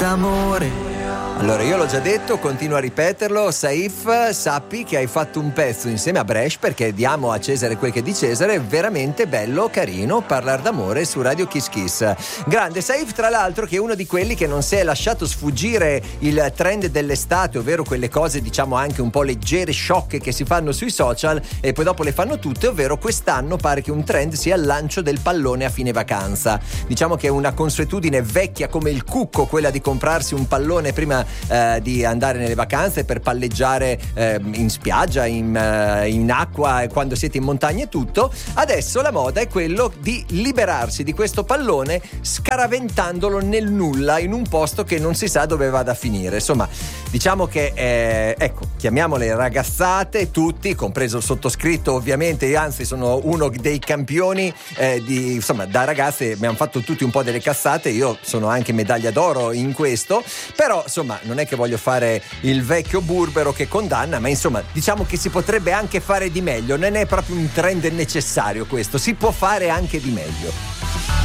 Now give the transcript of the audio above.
D'amore. Allora, io l'ho già detto, continuo a ripeterlo, Saif, sappi che hai fatto un pezzo insieme a Bresh, perché diamo a Cesare quel che è di Cesare, veramente bello, carino, parlare d'amore su Radio Kiss Kiss. Grande Saif, tra l'altro, che è uno di quelli che non si è lasciato sfuggire il trend dell'estate, ovvero quelle cose diciamo anche un po' leggere, sciocche che si fanno sui social e poi dopo le fanno tutte, ovvero quest'anno pare che un trend sia il lancio del pallone a fine vacanza. Diciamo che è una consuetudine vecchia come il cucco, quella di comprarsi un pallone prima di andare nelle vacanze per palleggiare in spiaggia, in acqua, quando siete in montagna e tutto. Adesso la moda è quello di liberarsi di questo pallone scaraventandolo nel nulla in un posto che non si sa dove vada a finire. Insomma, diciamo che ecco, chiamiamole ragazzate, tutti, compreso il sottoscritto ovviamente, anzi sono uno dei campioni insomma, da ragazze mi hanno fatto tutti un po' delle cazzate, io sono anche medaglia d'oro in questo, però insomma non è che voglio fare il vecchio burbero che condanna, ma insomma diciamo che si potrebbe anche fare di meglio, non è proprio un trend necessario questo, si può fare anche di meglio.